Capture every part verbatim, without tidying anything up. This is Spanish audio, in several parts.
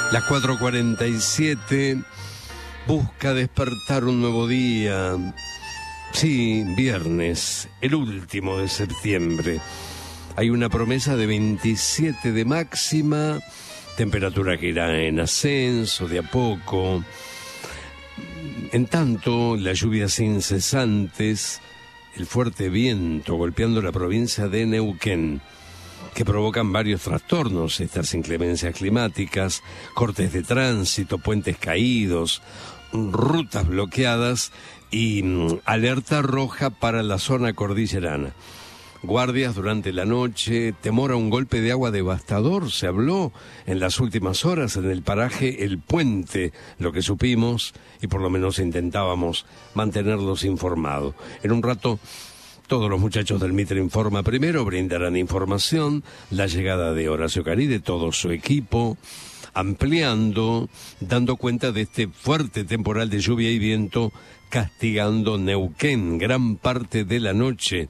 Las cuatro cuarenta y siete, busca despertar un nuevo día. Sí, viernes, el último de septiembre. Hay una promesa de veintisiete de máxima, temperatura que irá en ascenso de a poco. En tanto, las lluvias incesantes, el fuerte viento golpeando la provincia de Neuquén, que provocan varios trastornos, estas inclemencias climáticas, cortes de tránsito, puentes caídos, rutas bloqueadas y mm, alerta roja para la zona cordillerana. Guardias durante la noche, temor a un golpe de agua devastador, se habló en las últimas horas en el paraje El Puente, lo que supimos, y por lo menos intentábamos mantenerlos informados. En un rato, todos los muchachos del Mitre Informa primero brindarán información, la llegada de Horacio Carí, de todo su equipo, ampliando, dando cuenta de este fuerte temporal de lluvia y viento castigando Neuquén gran parte de la noche.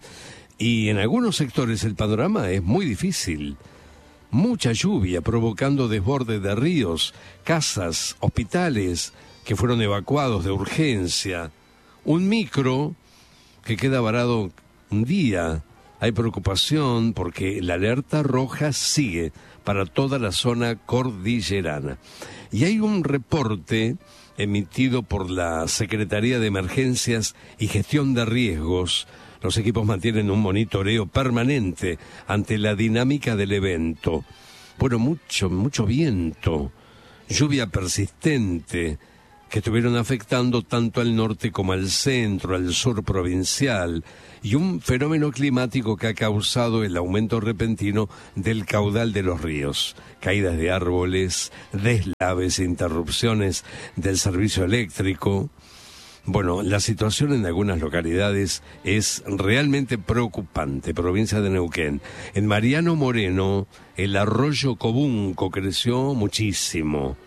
Y en algunos sectores el panorama es muy difícil. Mucha lluvia provocando desborde de ríos, casas, hospitales que fueron evacuados de urgencia. Un micro que queda varado un día. Hay preocupación porque la alerta roja sigue para toda la zona cordillerana. Y hay un reporte emitido por la Secretaría de Emergencias y Gestión de Riesgos. Los equipos mantienen un monitoreo permanente ante la dinámica del evento. Bueno, mucho, mucho viento, lluvia persistente, que estuvieron afectando tanto al norte como al centro, al sur provincial, y un fenómeno climático que ha causado el aumento repentino del caudal de los ríos, caídas de árboles, deslaves e interrupciones del servicio eléctrico. Bueno, la situación en algunas localidades es realmente preocupante. Provincia de Neuquén. En Mariano Moreno, el arroyo Cobunco creció muchísimo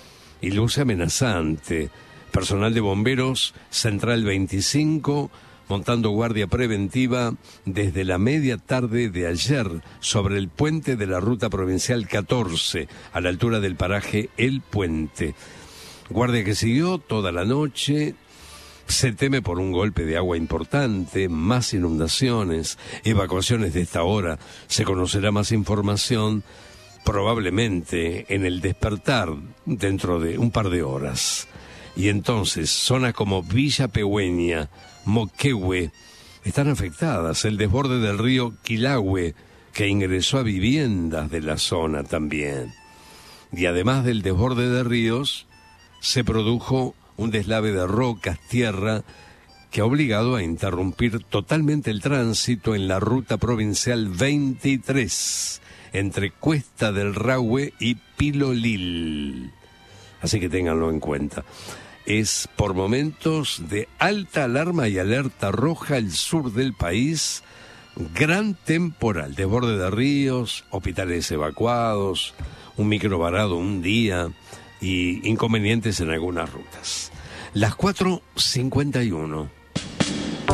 y luce amenazante. Personal de bomberos, Central veinticinco, montando guardia preventiva desde la media tarde de ayer sobre el puente de la ruta provincial catorce, a la altura del paraje El Puente. Guardia que siguió toda la noche. Se teme por un golpe de agua importante, más inundaciones, evacuaciones de esta hora. Se conocerá más información probablemente en el despertar dentro de un par de horas. Y entonces, zonas como Villa Pegüeña, Moquehue, están afectadas. El desborde del río Quilahue, que ingresó a viviendas de la zona también. Y además del desborde de ríos, se produjo un deslave de rocas, tierra, que ha obligado a interrumpir totalmente el tránsito en la ruta provincial veintitrés, entre Cuesta del Rahue y Pilolil. Así que ténganlo en cuenta. Es por momentos de alta alarma y alerta roja el sur del país, gran temporal, desborde de ríos, hospitales evacuados, un micro varado un día y inconvenientes en algunas rutas. Las cuatro cincuenta y uno.